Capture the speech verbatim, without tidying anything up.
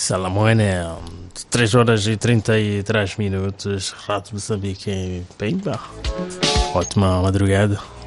Salamoine, três horas e trinta e três minutos, Rádio Moçambique em Pemba. Ótima madrugada.